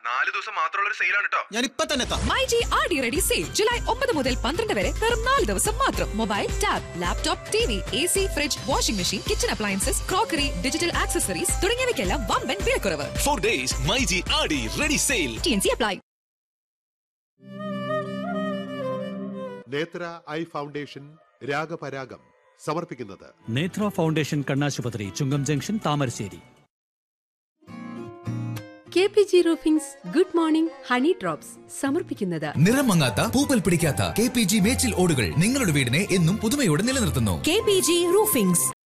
4 ദിവസം മാത്രമുള്ള ഒരു സെയിലാണ് കേട്ടോ. ഞാൻ ഇപ്പൊ തന്നെ എത്താം. മൈജി ആടി റെഡി സെയിൽ ജൂലൈ 9 മുതൽ 12 വരെ വെറും 4 ദിവസം മാത്രം. Mobile, tab, laptop, TV, AC, fridge, washing machine, kitchen appliances, crockery, digital accessories തുടങ്ങിയവയ്ക്കെല്ലാം വമ്പൻ വിലക്കുറവ്. 4 days മൈജി ആടി റെഡി സെയിൽ. TNC apply. നേത്ര ഐ ഫൗണ്ടേഷൻ രാഗപരാഗം സമർപ്പിക്കുന്നത് നേത്ര ഫൗണ്ടേഷൻ കണ്ണാശുപത്രി, ചുങ്കം junction, Thamarassery. KPG roofings good morning honey drops സമർപ്പിക്കുന്നത് നിറം മങ്ങാത്ത, പൂപ്പൽ പിടിക്കാത്ത KPG മേച്ചിൽ ഓടുകൾ നിങ്ങളുടെ വീടിനെ എന്നും പുതുമയോടെ നിലനിർത്തുന്നു. KPG roofings.